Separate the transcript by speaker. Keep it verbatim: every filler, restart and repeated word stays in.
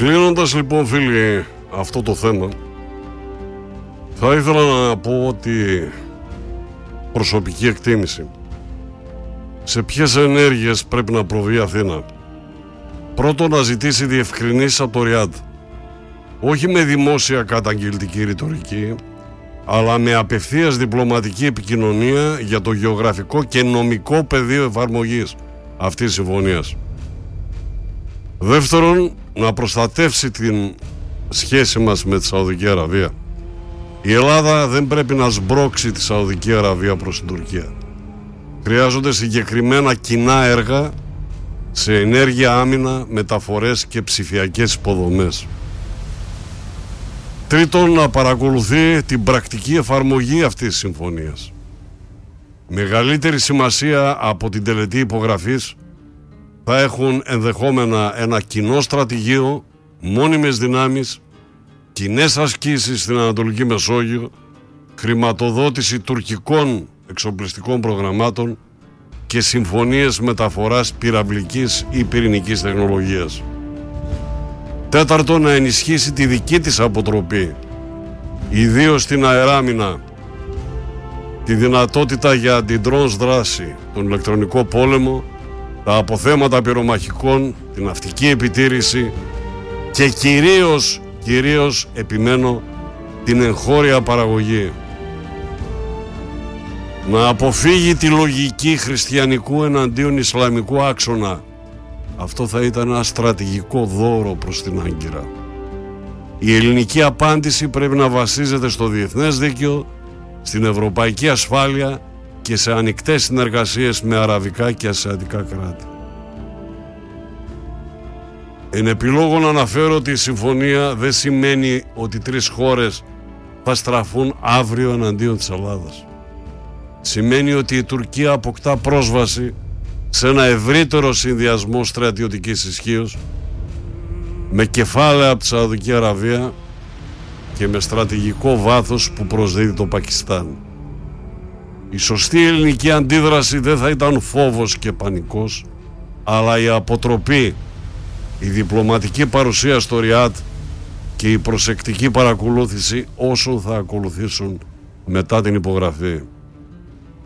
Speaker 1: Κλείνοντας λοιπόν, φίλοι, αυτό το θέμα, θα ήθελα να πω ότι προσωπική εκτίμηση σε ποιες ενέργειες πρέπει να προβεί η Αθήνα. Πρώτον, να ζητήσει διευκρινήσεις από το Ριάντ, όχι με δημόσια καταγγελτική ρητορική, αλλά με απευθείας διπλωματική επικοινωνία για το γεωγραφικό και νομικό πεδίο εφαρμογής αυτής της συμφωνίας. Δεύτερον, να προστατεύσει την σχέση μας με τη Σαουδική Αραβία. Η Ελλάδα δεν πρέπει να σμπρώξει τη Σαουδική Αραβία προς την Τουρκία. Χρειάζονται συγκεκριμένα κοινά έργα σε ενέργεια, άμυνα, μεταφορές και ψηφιακές υποδομές. Τρίτον, να παρακολουθεί την πρακτική εφαρμογή αυτής της συμφωνίας. Μεγαλύτερη σημασία από την τελετή υπογραφής θα έχουν ενδεχόμενα ένα κοινό στρατηγείο, μόνιμες δυνάμεις, κοινές ασκήσεις στην Ανατολική Μεσόγειο, χρηματοδότηση τουρκικών εξοπλιστικών προγραμμάτων και συμφωνίες μεταφοράς πυραυλικής ή πυρηνικής τεχνολογίας. Τέταρτον, να ενισχύσει τη δική της αποτροπή, ιδίως στην αεράμινα, τη δυνατότητα για αντιντρόνς δράση, τον ηλεκτρονικό πόλεμο, τα αποθέματα πυρομαχικών, την ναυτική επιτήρηση και κυρίως, κυρίως επιμένω, την εγχώρια παραγωγή. Να αποφύγει τη λογική χριστιανικού εναντίον ισλαμικού άξονα. Αυτό θα ήταν ένα στρατηγικό δώρο προς την Άγκυρα. Η ελληνική απάντηση πρέπει να βασίζεται στο διεθνές δίκαιο, στην ευρωπαϊκή ασφάλεια και σε ανοιχτές συνεργασίες με αραβικά και ασιατικά κράτη. Εν επιλόγω να αναφέρω ότι η συμφωνία δεν σημαίνει ότι τρεις χώρες θα στραφούν αύριο εναντίον της Ελλάδας. Σημαίνει ότι η Τουρκία αποκτά πρόσβαση σε ένα ευρύτερο συνδυασμό στρατιωτικής ισχύως, με κεφάλαια από τη Σαουδική Αραβία και με στρατηγικό βάθος που προσδίδει το Πακιστάν. Η σωστή ελληνική αντίδραση δεν θα ήταν φόβος και πανικός, αλλά η αποτροπή, η διπλωματική παρουσία στο Ριάντ και η προσεκτική παρακολούθηση όσων θα ακολουθήσουν μετά την υπογραφή.